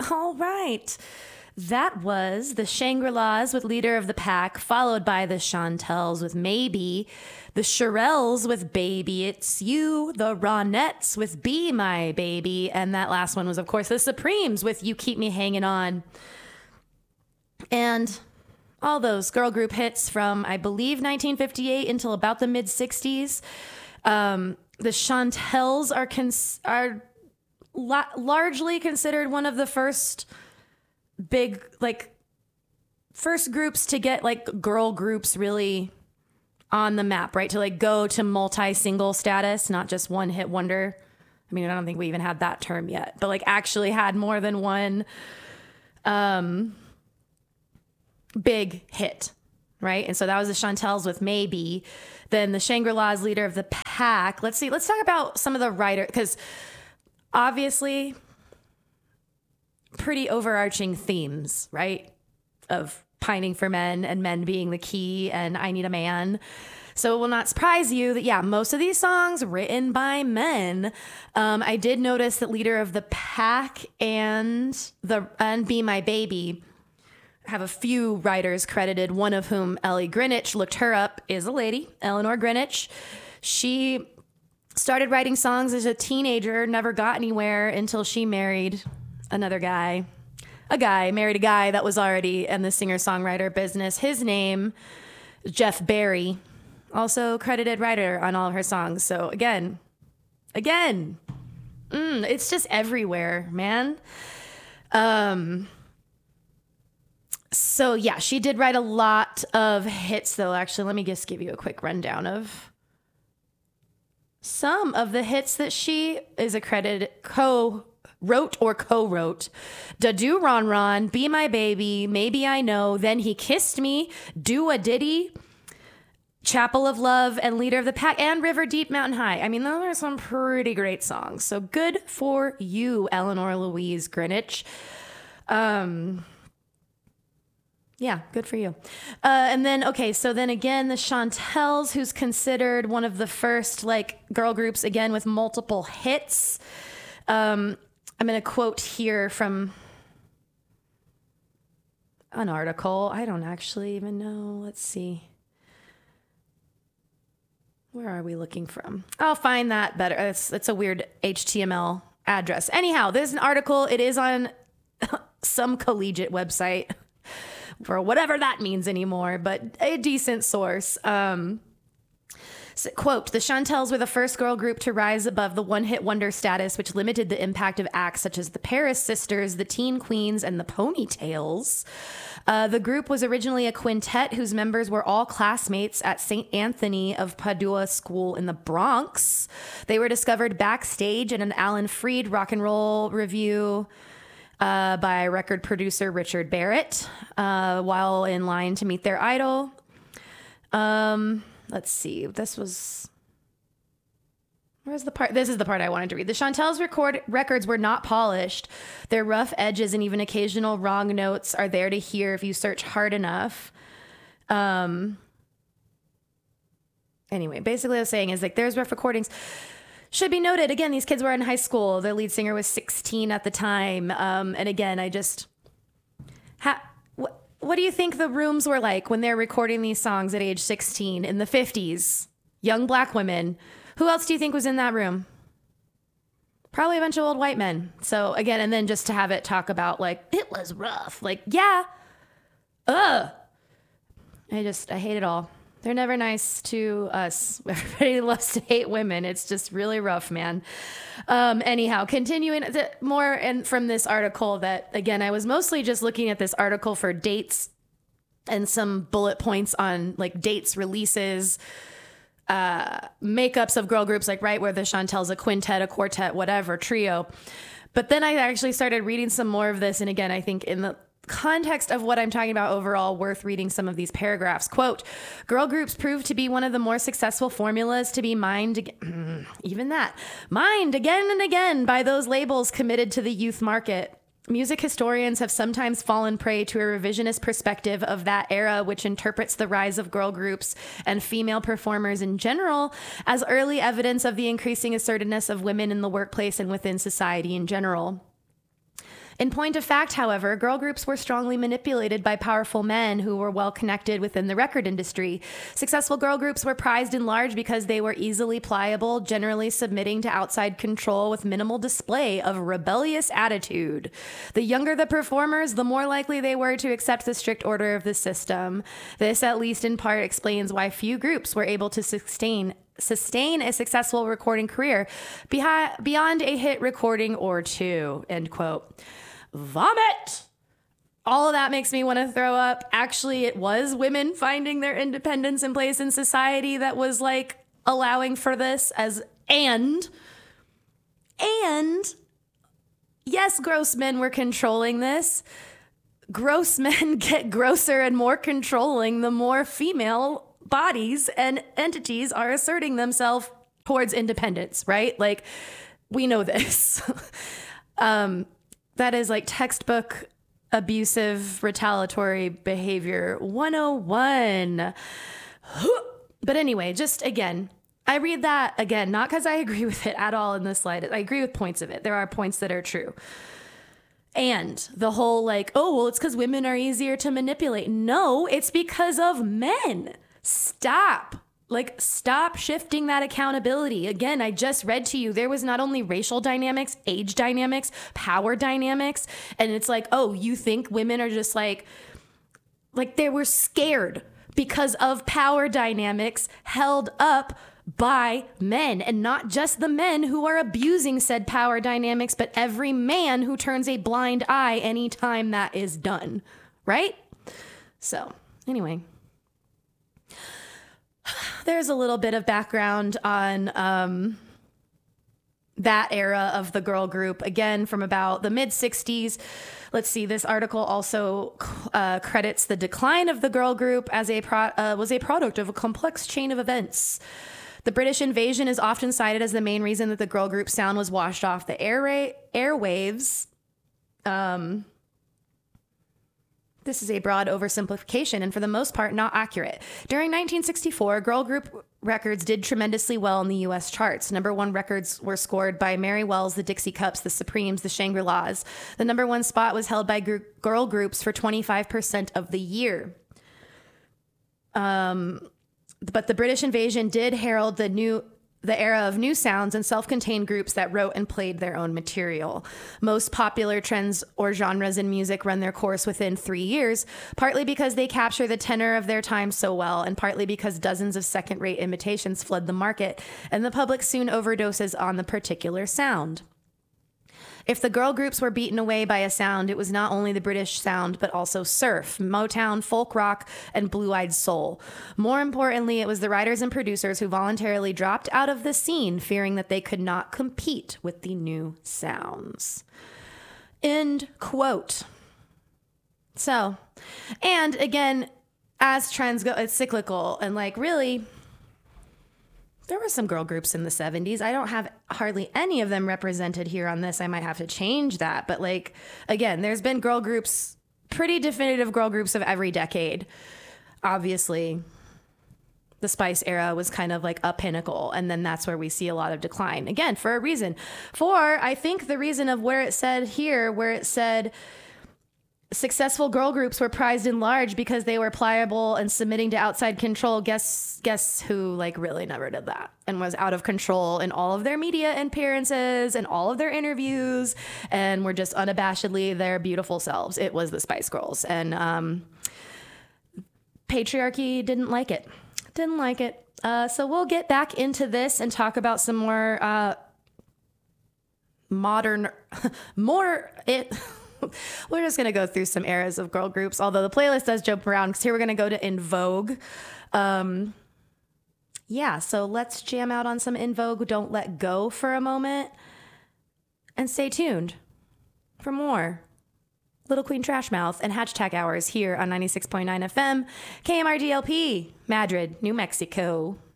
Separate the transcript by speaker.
Speaker 1: All right. That was the Shangri-Las with Leader of the Pack, followed by the Chantels with Maybe, the Shirelles with Baby It's You, the Ronettes with Be My Baby, and that last one was, of course, the Supremes with You Keep Me Hanging On. And all those girl group hits from, I believe, 1958 until about the mid-60s. The Chantels are largely considered one of the first big, first groups to get girl groups really on the map, right? To go to multi-single status, not just one hit wonder. I mean, I don't think we even had that term yet, but actually had more than one big hit, right? And so that was the Chantels with Maybe. Then the Shangri-Las, Leader of the Pack. Let's talk about some of the writers, because obviously pretty overarching themes, right? Of pining for men and men being the key and I need a man. So it will not surprise you that, yeah, most of these songs written by men. I did notice that Leader of the Pack and Be My Baby have a few writers credited, one of whom, Ellie Greenwich, looked her up, is a lady, Eleanor Greenwich. She started writing songs as a teenager, never got anywhere until she married another guy. Married a guy that was already in the singer-songwriter business. His name, Jeff Barry, also credited writer on all of her songs. So again, it's just everywhere, man. So yeah, she did write a lot of hits, though. Actually, let me just give you a quick rundown of some of the hits that she is accredited co-wrote. Da Do Ron Ron, Be My Baby, Maybe I Know, Then He Kissed Me, Do a Diddy, Chapel of Love, and Leader of the Pack, and River Deep Mountain High. I mean, those are some pretty great songs. So good for you, Eleanor Louise Greenwich. Yeah, good for you. And then, okay, so then again, the Chantels, who's considered one of the first girl groups, again, with multiple hits. I'm going to quote here from an article. I don't actually even know. Let's see. Where are we looking from? I'll find that better. It's a weird HTML address. Anyhow, there's an article. It is on some collegiate website, for whatever that means anymore, but a decent source. So, quote, the Chantels were the first girl group to rise above the one-hit wonder status, which limited the impact of acts such as the Paris Sisters, the Teen Queens, and the Ponytails. The group was originally a quintet whose members were all classmates at St. Anthony of Padua School in the Bronx. They were discovered backstage in an Alan Freed rock and roll review by record producer Richard Barrett while in line to meet their idol. Let's see. This is the part I wanted to read. The Chantels' records were not polished. Their rough edges and even occasional wrong notes are there to hear if you search hard enough. Anyway, basically what I was saying is there's rough recordings. Should be noted, again, these kids were in high school. Their lead singer was 16 at the time. And again, what do you think the rooms were like when they're recording these songs at age 16 in the 50s? Young black women. Who else do you think was in that room? Probably a bunch of old white men. So again, and then just to have it talk about it was rough. Yeah. I hate it all. They're never nice to us. Everybody loves to hate women. It's just really rough, man. Anyhow, continuing more and from this article that, again, I was mostly just looking at this article for dates and some bullet points on dates, releases, makeups of girl groups, right, where the Chantels, a quintet, a quartet, whatever, trio. But then I actually started reading some more of this. And again, I think in the context of what I'm talking about overall, worth reading some of these paragraphs. Quote, girl groups proved to be one of the more successful formulas to be mined again and again by those labels committed to the youth market. Music historians have sometimes fallen prey to a revisionist perspective of that era, which interprets the rise of girl groups and female performers in general as early evidence of the increasing assertiveness of women in the workplace and within society in general. In point of fact, however, girl groups were strongly manipulated by powerful men who were well connected within the record industry. Successful girl groups were prized in large because they were easily pliable, generally submitting to outside control with minimal display of rebellious attitude. The younger the performers, the more likely they were to accept the strict order of the system. This, at least in part, explains why few groups were able to sustain a successful recording career beyond a hit recording or two, end quote. Vomit! All of that makes me want to throw up. Actually, it was women finding their independence and place in society that was like allowing for this and yes, gross men were controlling this. Gross men get grosser and more controlling the more female bodies and entities are asserting themselves towards independence, right? Like, we know this. That is like textbook abusive retaliatory behavior 101. But anyway, just again, I read that again, not because I agree with it at all in the slightest. I agree with points of it. There are points that are true. And the whole like, oh, well, it's because women are easier to manipulate. No, it's because of men. Stop shifting that accountability. Again, I just read to you, there was not only racial dynamics, age dynamics, power dynamics. And it's like, oh, you think women are just like they were scared because of power dynamics held up by men, and not just the men who are abusing said power dynamics, but every man who turns a blind eye anytime that is done. Right? So anyway, there's a little bit of background on that era of the girl group, again, from about the mid-60s. Let's see, this article also credits the decline of the girl group as was a product of a complex chain of events. The British invasion is often cited as the main reason that the girl group sound was washed off the airwaves. This is a broad oversimplification and for the most part not accurate. During 1964, girl group records did tremendously well in the U.S. charts. Number one records were scored by Mary Wells, the Dixie Cups, the Supremes, the Shangri-Las. The number one spot was held by girl groups for 25% of the year. But the British invasion did herald the era of new sounds and self-contained groups that wrote and played their own material. Most popular trends or genres in music run their course within 3 years, partly because they capture the tenor of their time so well, and partly because dozens of second-rate imitations flood the market, and the public soon overdoses on the particular sound. If the girl groups were beaten away by a sound, it was not only the British sound, but also surf, Motown, folk rock, and blue-eyed soul. More importantly, it was the writers and producers who voluntarily dropped out of the scene, fearing that they could not compete with the new sounds. End quote. So, and again, as trends go, it's cyclical, and like really, there were some girl groups in the 70s. I don't have hardly any of them represented here on this. I might have to change that. But like, again, there's been girl groups, pretty definitive girl groups of every decade. Obviously, the Spice era was kind of like a pinnacle. And then that's where we see a lot of decline. Again, for a reason. I think the reason of where it said successful girl groups were prized in large because they were pliable and submitting to outside control. Guess who like really never did that and was out of control in all of their media appearances and all of their interviews and were just unabashedly their beautiful selves. It was the Spice Girls, and patriarchy didn't like it. So we'll get back into this and talk about some more modern, we're just going to go through some eras of girl groups, although the playlist does jump around because here we're going to go to En Vogue. So let's jam out on some En Vogue, Don't Let Go for a moment, and stay tuned for more Little Queen Trash Mouth and Hashtag Hours here on 96.9 FM, KMRDLP, Madrid, New Mexico.